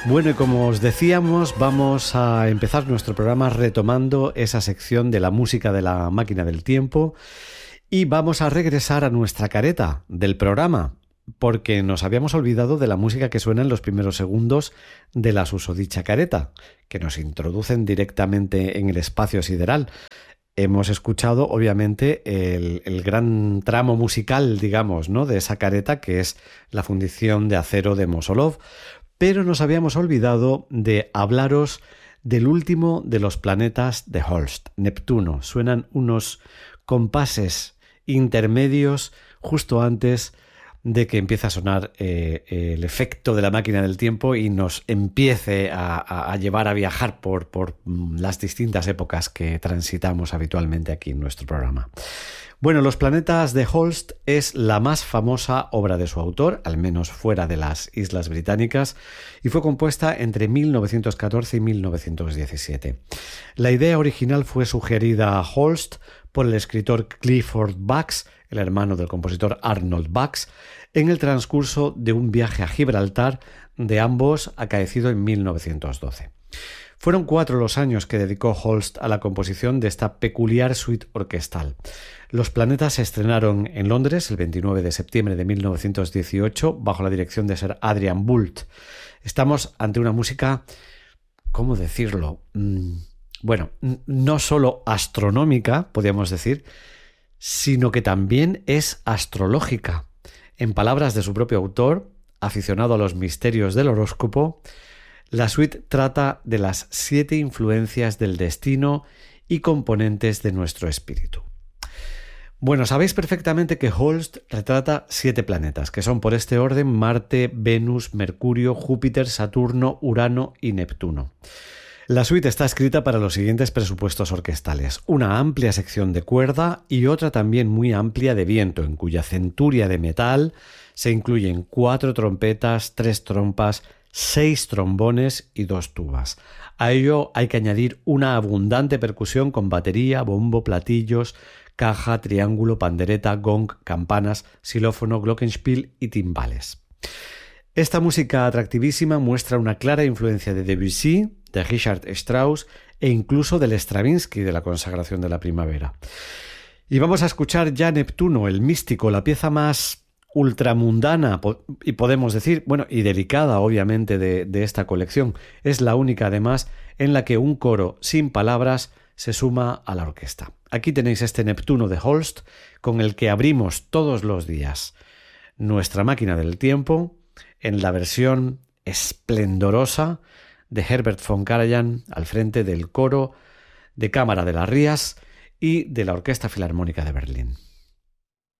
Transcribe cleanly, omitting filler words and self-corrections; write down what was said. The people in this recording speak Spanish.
Bueno, y como os decíamos, vamos a empezar nuestro programa retomando esa sección de la música de la máquina del tiempo y vamos a regresar a nuestra careta del programa, porque nos habíamos olvidado de la música que suena en los primeros segundos de la susodicha careta, que nos introducen directamente en el espacio sideral. Hemos escuchado, obviamente, el gran tramo musical, digamos, ¿no?, de esa careta, que es la fundición de acero de Mosolov, pero nos habíamos olvidado de hablaros del último de los planetas de Holst, Neptuno. Suenan unos compases intermedios justo antes de que empiece a sonar el efecto de la máquina del tiempo y nos empiece a llevar a viajar por las distintas épocas que transitamos habitualmente aquí en nuestro programa. Bueno, Los planetas de Holst es la más famosa obra de su autor, al menos fuera de las Islas Británicas, y fue compuesta entre 1914 y 1917. La idea original fue sugerida a Holst por el escritor Clifford Bax, el hermano del compositor Arnold Bax, en el transcurso de un viaje a Gibraltar de ambos acaecido en 1912. Fueron 4 los años que dedicó Holst a la composición de esta peculiar suite orquestal. Los planetas se estrenaron en Londres el 29 de septiembre de 1918 bajo la dirección de Sir Adrian Boult. Estamos ante una música, ¿cómo decirlo? Bueno, no solo astronómica, podríamos decir, sino que también es astrológica. En palabras de su propio autor, aficionado a los misterios del horóscopo, la suite trata de las 7 influencias del destino y componentes de nuestro espíritu. Bueno, sabéis perfectamente que Holst retrata 7 planetas, que son por este orden Marte, Venus, Mercurio, Júpiter, Saturno, Urano y Neptuno. La suite está escrita para los siguientes presupuestos orquestales: una amplia sección de cuerda y otra también muy amplia de viento, en cuya centuria de metal se incluyen 4 trompetas, 3 trompas, 6 trombones y 2 tubas. A ello hay que añadir una abundante percusión con batería, bombo, platillos, caja, triángulo, pandereta, gong, campanas, xilófono, glockenspiel y timbales. Esta música atractivísima muestra una clara influencia de Debussy, de Richard Strauss e incluso del Stravinsky de la consagración de la primavera. Y vamos a escuchar ya Neptuno, el místico, la pieza más ultramundana y podemos decir, bueno, y delicada obviamente de esta colección. Es la única además en la que un coro sin palabras se suma a la orquesta. Aquí tenéis este Neptuno de Holst con el que abrimos todos los días nuestra máquina del tiempo en la versión esplendorosa de Herbert von Karajan al frente del coro de cámara de las Rías y de la Orquesta Filarmónica de Berlín.